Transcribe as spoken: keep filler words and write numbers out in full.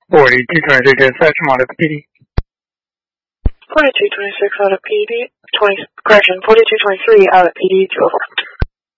forty-two twenty-six dispatch, I'm out of P D. forty-two twenty-six out of P D, twenty, correction, forty-two twenty-three out of P D, two oh four.